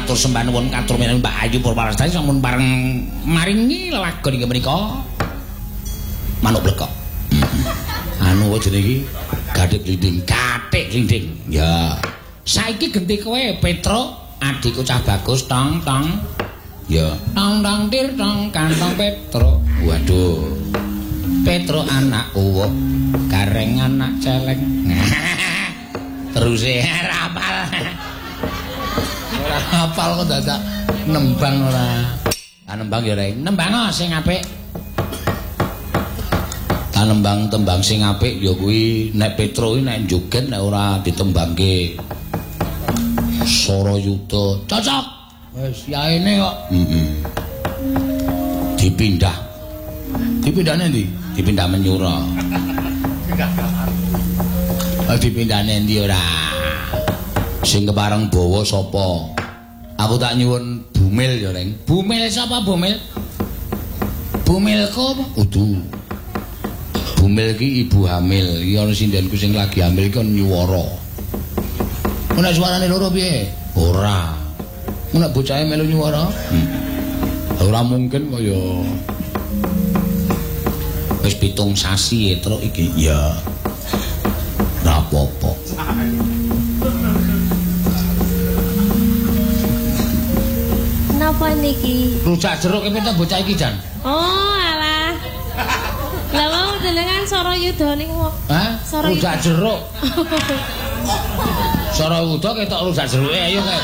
matur sembah nuwun katur menawi Mbak Ayu Purwarestani sampun bareng maringi lelagon inggih menika manuk blekok. Anu jenenge iki gathik glinding. Ya. Saiki genti kowe Petro, adikku cah bagus tong. Ya, tong tir tong kantong Petro. Waduh. Petro anak uwuk, gareng anak celeng. Terus rapal. Ora hafal kok dadak nembang ora. Nembang ya reng. Nembang sing apik. Nembang tembang sing apik ya kuwi nek Petro iki nek joget nek ora ditembangke Sarayuta cocok. Wis yaene kok. Dipindah. Dipindahne ndi? Dipindah Menyura. Dipindahne ndi ora? Sing kepareng bawa sapa? Aku tak nyuwun Bumil ya, Reng. Bumil sapa Bumil? Bumilku apa? Udu. Bumil ki ibu hamil. Iki ana sindenku sing lagi hamil iki nyuwara. Nek suarane loro piye? Ora. Nek bocahe melu nyuwara? Ora mungkin kaya wis 7 sasi truk iki. Ya. Ora apa-apa. Napa niki? Rujak jeruk iki pinten bocah iki, Jan? Oh, alah. Lah mau jenengan Sarayuda niku. Hah? Rujak jeruk. Sarayuda ketok rujak jeruke ayo kae.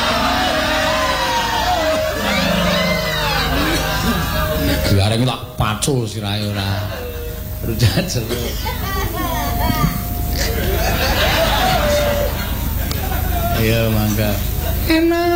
Gareng tak pacul sirahe ora. Rujak jeruk. Ayo mangga. Enak.